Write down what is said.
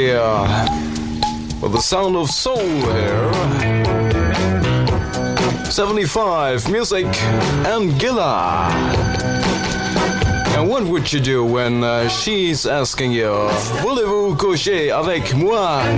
Yeah, with the sound of soul here. 75 Music and Gilla. And what would you do when she's asking you, voulez-vous coucher avec moi?